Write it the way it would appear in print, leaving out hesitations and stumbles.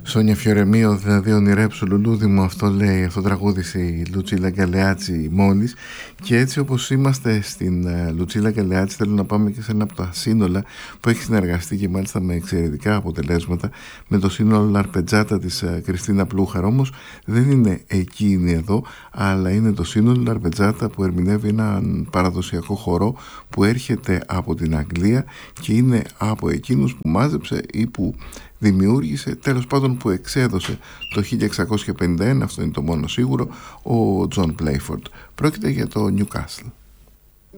Σόνια Φιωρεμίο, δηλαδή ονειρέψου λουλούδι μου, αυτό λέει, αυτό τραγούδισε η Λουτσίλα Γκαλεάτση μόλις. Και έτσι όπως είμαστε στην Λουτσίλα Γκαλεάτση, θέλω να πάμε και σε ένα από τα σύνολα που έχει συνεργαστεί και μάλιστα με εξαιρετικά αποτελέσματα, με το σύνολο Λαρπετζάτα της Κριστίνα Πλούχαρ. Όμως δεν είναι εκείνη εδώ, αλλά είναι το σύνολο Λαρπετζάτα που ερμηνεύει έναν παραδοσιακό χορό που έρχεται από την Αγγλία και είναι από εκείνους που μάζεψε ή που δημιούργησε, τέλος πάντων που εξέδωσε το 1651, αυτό είναι το μόνο σίγουρο, ο Τζον Πλέιφορντ. Πρόκειται για το Newcastle.